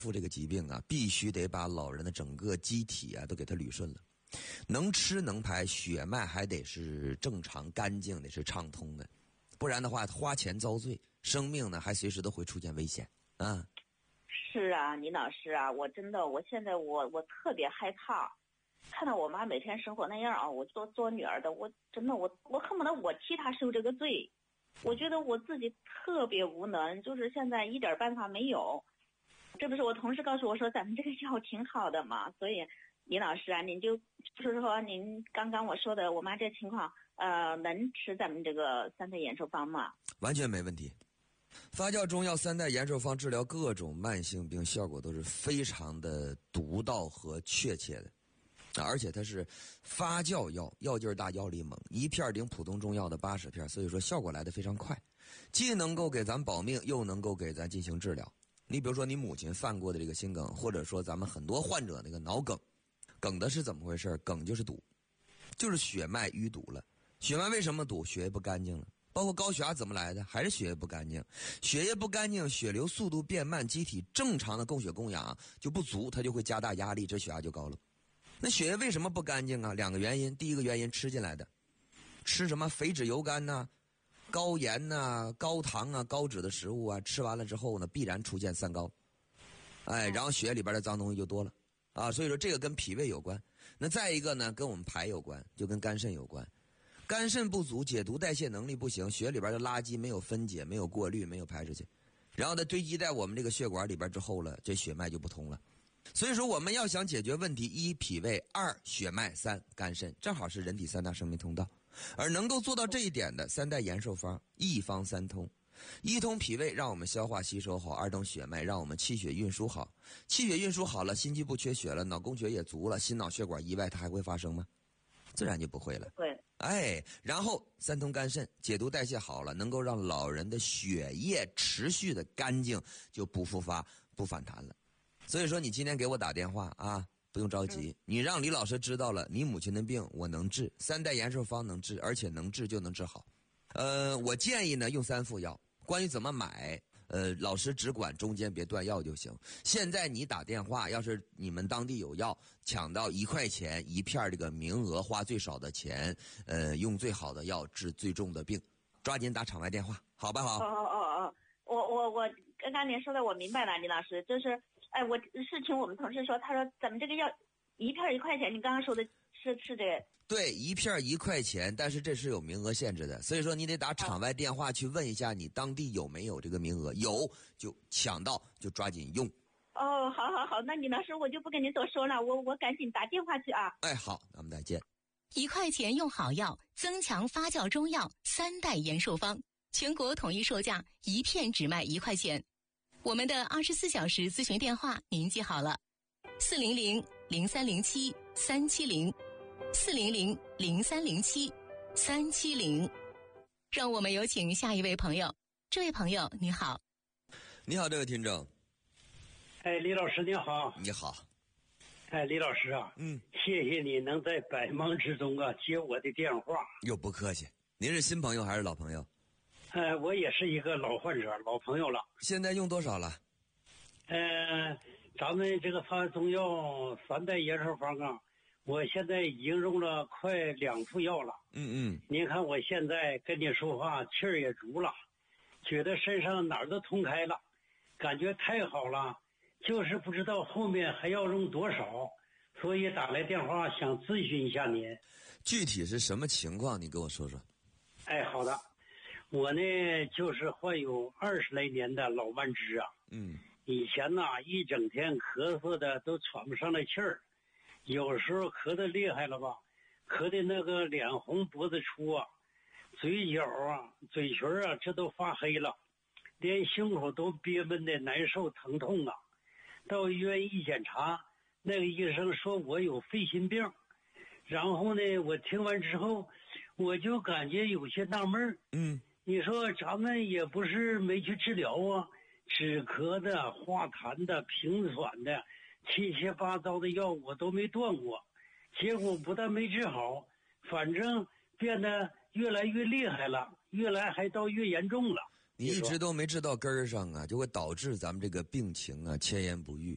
这个疾病啊，必须得把老人的整个机体啊都给它捋顺了，能吃能排，血脉还得是正常干净的，是畅通的，不然的话花钱遭罪，生命呢还随时都会出现危险啊。 是啊，倪老师啊，我真的，我现在我特别害怕，看到我妈每天生活那样啊，我做女儿的，我真的我恨不得我替她受这个罪，我觉得我自己特别无能，就是现在一点办法没有。这不是我同事告诉我说咱们这个药挺好的嘛，所以倪老师啊，您就是说您刚刚我说的我妈这情况，能吃咱们这个3代延寿方吗？ 完全没问题。发酵中药3代延寿方治疗各种慢性病，效果都是非常的独到和确切的，而且它是发酵药，药劲儿大，药力猛，一片顶普通中药的80片，所以说效果来得非常快，既能够给咱保命，又能够给咱进行治疗。你比如说你母亲犯过的这个心梗，或者说咱们很多患者那个脑梗，梗的是怎么回事？梗就是堵，就是血脉淤堵了。血脉为什么堵？血液不干净了。包括高血压怎么来的？还是血液不干净。血液不干净，血流速度变慢，机体正常的供血供氧就不足，它就会加大压力，这血压就高了。那血液为什么不干净啊？2个原因。第一个原因吃进来的，吃什么肥脂油甘呐、高盐呐、高糖啊、高脂的食物啊，吃完了之后呢，必然出现三高，然后血液里边的脏东西就多了啊。所以说这个跟脾胃有关。那再一个呢，跟我们排有关，就跟肝肾有关。肝肾不足，解毒代谢能力不行，血里边的垃圾没有分解，没有过滤，没有排出去，然后它堆积在我们这个血管里边之后了，这血脉就不通了。所以说我们要想解决问题，1脾胃，2血脉，3肝肾，正好是人体3大生命通道。而能够做到这一点的3代延寿方，一方三通。1通脾胃，让我们消化吸收好；2通血脉，让我们气血运输好。气血运输好了，心肌不缺血了，脑供血也足了，心脑血管意外它还会发生吗？自然就不会了。 对。 然后3通肝肾，解毒代谢好了，能够让老人的血液持续的干净，就不复发不反弹了。所以说你今天给我打电话啊，不用着急，你让李老师知道了你母亲的病我能治，3代延寿方能治，而且能治就能治好。我建议呢用3副药，关于怎么买老师只管中间别断药就行。现在你打电话，要是你们当地有药，抢到1块钱1片这个名额，花最少的钱，用最好的药治最重的病，抓紧打场外电话，好不好？ 我刚刚您说的我明白了，李老师，就是我是听我们同事说，他说咱们这个药1片1块钱，你刚刚说的是这个。 对，1片1块钱，但是这是有名额限制的，所以说你得打场外电话去问一下你当地有没有这个名额，有就抢到就抓紧用。 好，那李老师我就不跟您多说了，我赶紧打电话去啊。 好，那我们再见。 1块钱用好药，增强发酵中药3代延寿方，全国统一售价1片只卖1块钱。我们的24小时咨询电话您记好了，400-0307-370，400-0307-370。让我们有请下一位朋友。这位朋友你好。 你好，这位听众。 李老师你好。 你好。 李老师啊，谢谢你能在百忙之中接我的电话。 哟，不客气。您是新朋友还是老朋友？ 我也是一个老患者，老朋友了。 现在用多少了？ 咱们这个发中药3代延寿方我现在已经用了快2副药了。您看我现在跟你说话气儿也足了，觉得身上哪儿都通开了，感觉太好了，就是不知道后面还要用多少，所以打来电话想咨询一下您。 具体是什么情况你跟我说说。 好的，我呢就是患有20来年的老慢支啊。以前一整天咳嗽的都喘不上来气儿，有时候咳得厉害了吧，咳得那个脸红脖子粗嘴角嘴唇这都发黑了，连胸口都憋闷的难受疼痛到医院一检查，那个医生说我有肺心病，然后呢我听完之后我就感觉有些纳闷。你说咱们也不是没去治疗止咳的、化痰的、平喘的，七七八糟的药我都没断过，结果不但没治好，反正变得越来越厉害了，越来还到越严重了。 你一直都没治到根儿上就会导致咱们这个病情迁延不愈。